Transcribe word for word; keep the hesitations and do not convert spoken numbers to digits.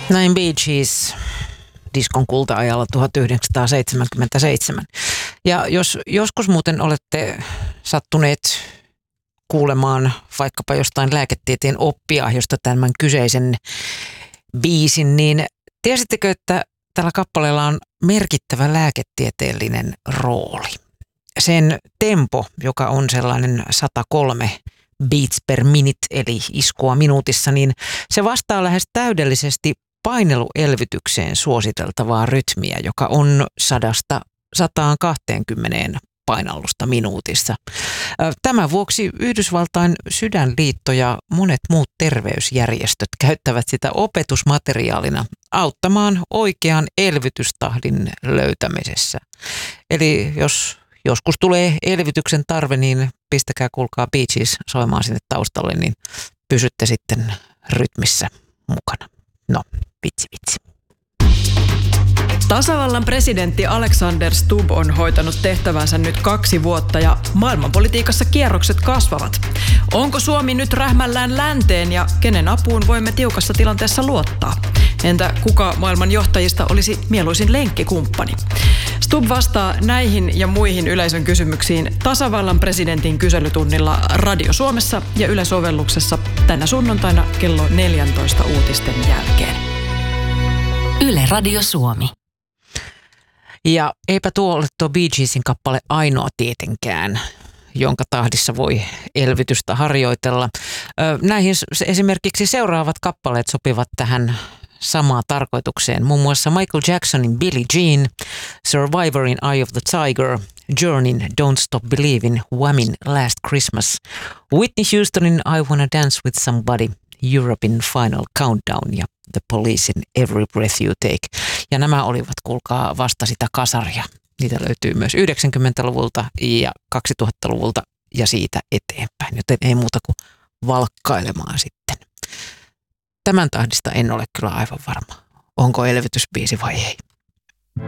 Näin Bee Gees diskon kulta-ajalla tuhatyhdeksänsataaseitsemänkymmentäseitsemän. Ja jos joskus muuten olette sattuneet kuulemaan vaikkapa jostain lääketieteen oppia, josta tämän kyseisen biisin, niin tiesittekö, että tällä kappaleella on merkittävä lääketieteellinen rooli? Sen tempo, joka on sellainen sata kolme beats per minute, eli iskua minuutissa, niin se vastaa lähes täydellisesti paineluelvytykseen suositeltavaa rytmiä, joka on sadasta sataan kahteenkymmeneen painallusta minuutissa. Tämän vuoksi Yhdysvaltain sydänliitto ja monet muut terveysjärjestöt käyttävät sitä opetusmateriaalina auttamaan oikean elvytystahdin löytämisessä. Eli jos joskus tulee elvytyksen tarve, niin pistäkää kuulkaa Bee Gees soimaan sinne taustalle, niin pysytte sitten rytmissä mukana. No, vitsi vitsi. Tasavallan presidentti Alexander Stubb on hoitanut tehtävänsä nyt kaksi vuotta ja maailmanpolitiikassa kierrokset kasvavat. Onko Suomi nyt rähmällään länteen ja kenen apuun voimme tiukassa tilanteessa luottaa? Entä kuka maailman johtajista olisi mieluisin lenkkikumppani? Stubb vastaa näihin ja muihin yleisön kysymyksiin tasavallan presidentin kyselytunnilla Radio Suomessa ja Yle-sovelluksessa tänä sunnuntaina kello neljäntoista uutisten jälkeen. Yle Radio Suomi. Ja eipä tuo ole tuo Bee Geesin kappale ainoa tietenkään, jonka tahdissa voi elvytystä harjoitella. Näihin esimerkiksi seuraavat kappaleet sopivat tähän samaan tarkoitukseen. Muun muassa Michael Jacksonin Billie Jean, Survivorin Eye of the Tiger, Journeyn Don't Stop Believin', Whammin' Last Christmas, Whitney Houstonin I Wanna Dance with Somebody, Europein Final Countdown ja The Policein Every Breath You Take. Ja nämä olivat, kuulkaa, vasta sitä kasaria. Niitä löytyy myös yhdeksänkymmentäluvulta ja kaksituhattaluvulta ja siitä eteenpäin, joten ei muuta kuin valkkailemaan sitten. Tämän tahdista en ole kyllä aivan varma, onko elvytysbiisi vai ei.